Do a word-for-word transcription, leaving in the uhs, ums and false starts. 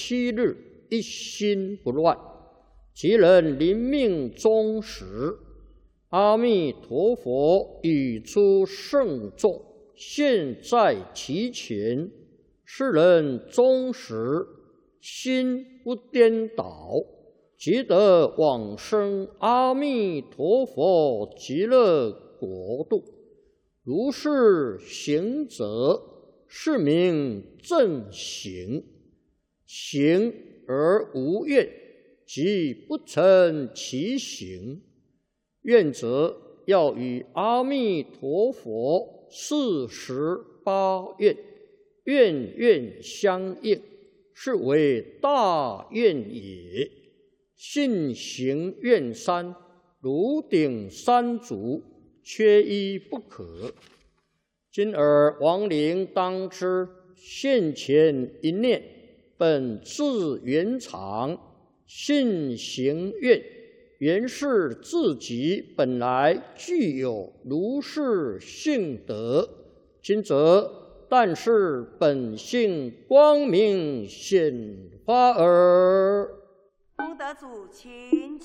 七日，一心不乱，即能临命终时，阿弥陀佛语出圣众，现在其前，是人终时心不颠倒，即得往生阿弥陀佛极乐国度。如是行者，是名正行。行而无愿，即不成其行。愿者要与阿弥陀佛四十八愿，愿愿相应，是为大愿也。信行愿三，如顶三足，缺一不可。今尔亡灵当知，现前一念，本自圆常，信行愿，原是自己本来具有如是性德。今则但是本性光明显发耳。 功德主，请